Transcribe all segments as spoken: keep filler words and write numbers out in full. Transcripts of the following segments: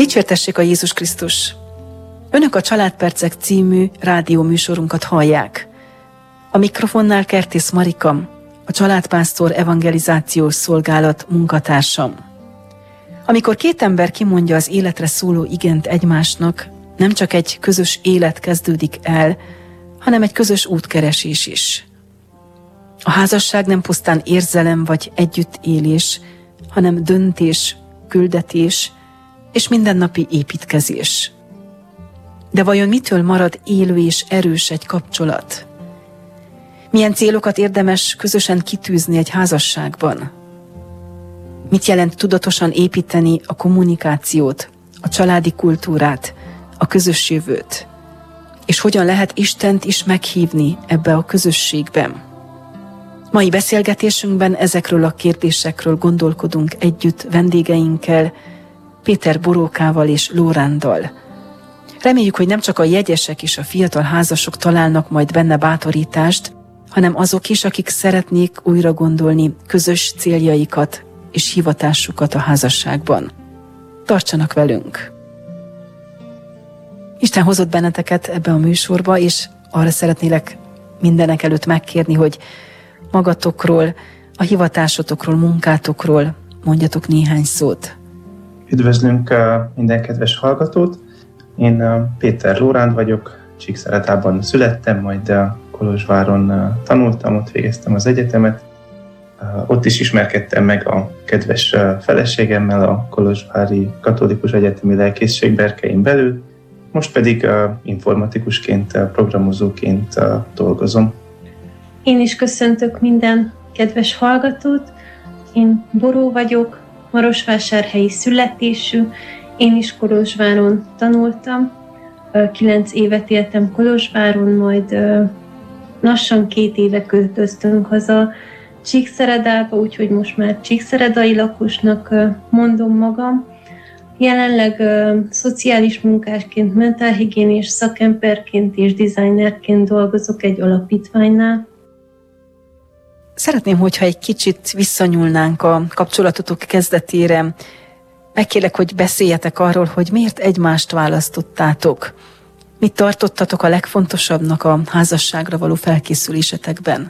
Dicsértessék a Jézus Krisztus! Önök a Családpercek című rádióműsorunkat hallják. A mikrofonnál Kertész Marika, a Családpásztor Evangelizációs Szolgálat munkatársam. Amikor két ember kimondja az életre szóló igent egymásnak, nem csak egy közös élet kezdődik el, hanem egy közös útkeresés is. A házasság nem pusztán érzelem vagy együttélés, hanem döntés, küldetés és mindennapi építkezés. De vajon mitől marad élő és erős egy kapcsolat? Milyen célokat érdemes közösen kitűzni egy házasságban? Mit jelent tudatosan építeni a kommunikációt, a családi kultúrát, a közös jövőt? És hogyan lehet Istent is meghívni ebbe a közösségben? Mai beszélgetésünkben ezekről a kérdésekről gondolkodunk együtt vendégeinkkel, Péter Borókával és Lórándal. Reméljük, hogy nem csak a jegyesek és a fiatal házasok találnak majd benne bátorítást, hanem azok is, akik szeretnék újra gondolni közös céljaikat és hivatásukat a házasságban. Tartsanak velünk! Isten hozott benneteket ebbe a műsorba, és arra szeretnélek mindenek előtt megkérni, hogy magatokról, a hivatásotokról, munkátokról mondjatok néhány szót. Üdvözlünk minden kedves hallgatót! Én Péter Lóránd vagyok, Csíkszeredában születtem, majd Kolozsváron tanultam, ott végeztem az egyetemet. Ott is ismerkedtem meg a kedves feleségemmel a Kolozsvári Katolikus Egyetemi Lelkészség berkein belül, most pedig informatikusként, programozóként dolgozom. Én is köszöntök minden kedves hallgatót. Én Boró vagyok, marosvásárhelyi születésű, én is Kolozsváron tanultam, kilenc évet éltem Kolozsváron, majd lassan két éve költöztünk haza Csíkszeredába, úgyhogy most már csíkszeredai lakosnak mondom magam. Jelenleg szociális munkásként, mentálhigiénés szakemberként és designerként dolgozok egy alapítványnál. Szeretném, hogyha egy kicsit visszanyúlnánk a kapcsolatotok kezdetére. Megkérlek, hogy beszéljetek arról, hogy miért egymást választottátok. Mit tartottatok a legfontosabbnak a házasságra való felkészülésetekben?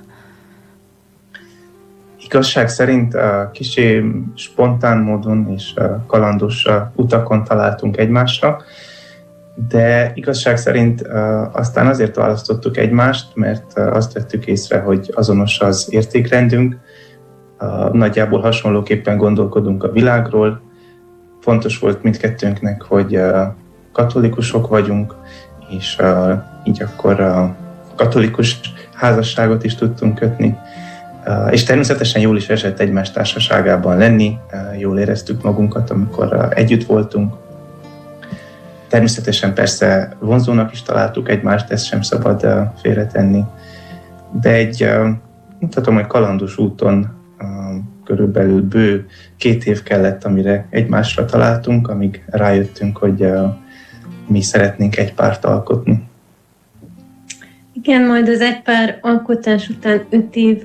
Igazság szerint kicsi spontán módon és kalandos utakon találtunk egymásra, de igazság szerint aztán azért választottuk egymást, mert azt vettük észre, hogy azonos az értékrendünk, nagyjából hasonlóképpen gondolkodunk a világról. Fontos volt mindkettőnknek, hogy katolikusok vagyunk, és így akkor a katolikus házasságot is tudtunk kötni. És természetesen jól is esett egymás társaságában lenni, jól éreztük magunkat, amikor együtt voltunk. Természetesen persze vonzónak is találtuk egymást, ezt sem szabad félretenni. De egy, mutatom, hogy kalandos úton körülbelül bő két év kellett, amire egymásra találtunk, amíg rájöttünk, hogy mi szeretnénk egy párt alkotni. Igen, majd az egy pár alkotás után öt év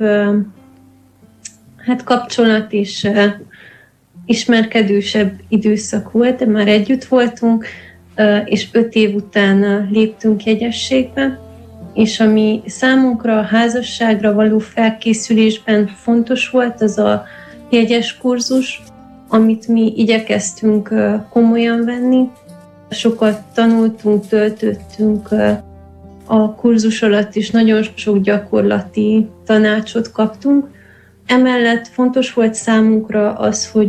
hát kapcsolat és ismerkedősebb időszak volt, de már együtt voltunk, és öt év után léptünk jegyességbe, és ami számunkra a házasságra való felkészülésben fontos volt, az a jegyes kurzus, amit mi igyekeztünk komolyan venni. Sokat tanultunk, töltöttünk a kurzus alatt is, nagyon sok gyakorlati tanácsot kaptunk. Emellett fontos volt számunkra az, hogy